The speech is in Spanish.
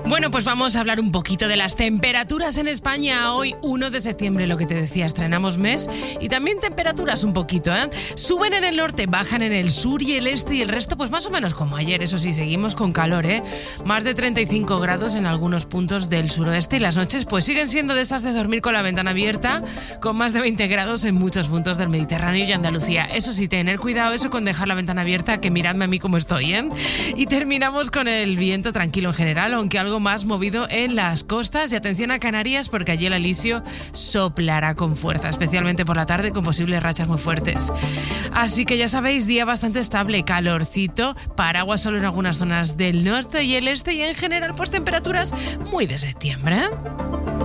Bueno, pues vamos a hablar un poquito de las temperaturas en España. Hoy, 1 de septiembre, lo que te decía, estrenamos mes y también temperaturas un poquito, ¿eh? Suben en el norte, bajan en el sur y el este y el resto, pues más o menos como ayer. Eso sí, seguimos con calor, ¿eh? Más de 35 grados en algunos puntos del suroeste y las noches pues siguen siendo de esas de dormir con la ventana abierta, con más de 20 grados en muchos puntos del Mediterráneo y Andalucía. Eso sí, tener cuidado eso con dejar la ventana abierta, que miradme a mí cómo estoy, ¿eh? Y terminamos con el viento tranquilo en general, aunque algo más movido en las costas. Y atención a Canarias, porque allí el alisio soplará con fuerza, especialmente por la tarde, con posibles rachas muy fuertes. Así que ya sabéis, día bastante estable, calorcito, paraguas solo en algunas zonas del norte y el este, y en general pues temperaturas muy de septiembre, ¿eh?